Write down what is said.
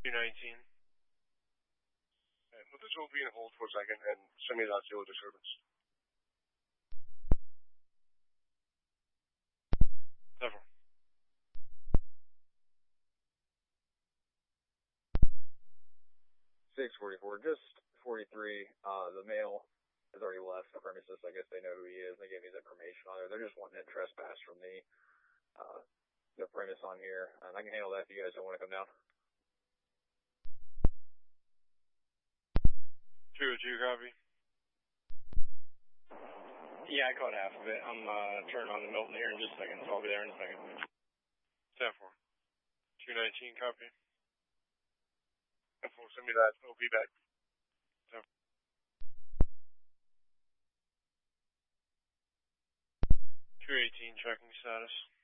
219. And let this OB and hold for a second and send me that zero disturbance. 7. 644, just 43. The male has already left the premises. I guess they know who he is. They gave me his information on there. They're just wanting to trespass from the premise on here. And I can handle that if you guys don't want to come down. 202, copy. Yeah, I caught half of it. I'm turning on the Milton here in just a second, so I'll be there in a second. 10-4. 219, copy. 10-4, send me that OB back. 10-4. 218, checking status.